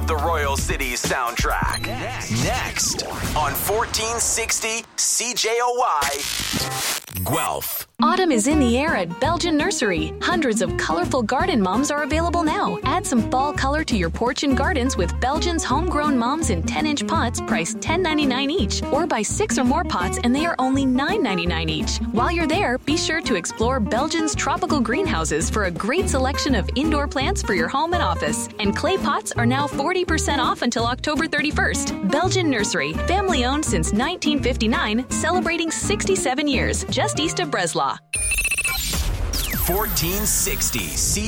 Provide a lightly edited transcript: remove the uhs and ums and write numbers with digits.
of the Royal Cities soundtrack. Next on 1460 CJOY, Guelph. Autumn is in the air at Belgian Nursery. Hundreds of colorful garden mums are available now. Add some fall color to your porch and gardens with Belgian's homegrown mums in 10-inch pots priced $10.99 each. Or buy 6 or more pots and they are only $9.99 each. While you're there, be sure to explore Belgian's tropical greenhouses for a great selection of indoor plants for your home and office. And clay pots are now 40% off until October 31st. Belgian Nursery, family owned since 1959, celebrating 67 years, just east of Breslau. 1460